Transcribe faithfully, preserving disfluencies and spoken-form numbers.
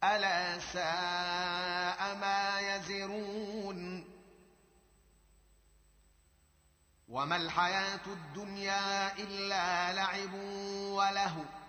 ألا ساء ما يزرون وما الحياة الدنيا إلا لعب ولهو